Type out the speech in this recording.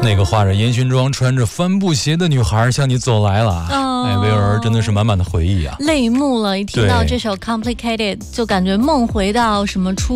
那个化着烟熏妆穿着帆布鞋的女孩向你走来了。薇儿真的是满满的回忆啊， 泪目了，一听到这首 Complicated 就感觉梦回到什么初